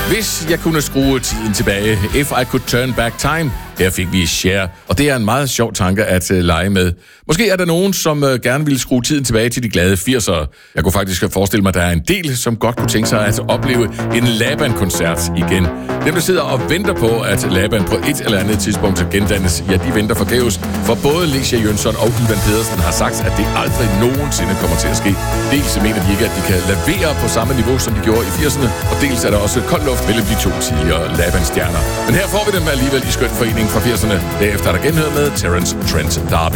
Hvis jeg kunne skrue tiden tilbage, if I could turn back time, her fik vi Cher, og det er en meget sjov tanke at lege med. Måske er der nogen, som gerne ville skrue tiden tilbage til de glade 80'ere. Jeg kunne faktisk forestille mig, at der er en del, som godt kunne tænke sig at opleve en Laban-koncert igen. Dem, der sidder og venter på, at Laban på et eller andet tidspunkt gendannes, ja, de venter forgæves. For både Lecia Jønsson og Ivan Pedersen har sagt, at det aldrig nogensinde kommer til at ske. Dels mener de ikke, at de kan lavere på samme niveau, som de gjorde i 80'erne, og dels er der også kold luft mellem de to tidligere Laban-stjerner. Men her får vi dem alligevel i skøn forening fra 80'erne. Derefter er der genhør med Terence Trent D'Arby.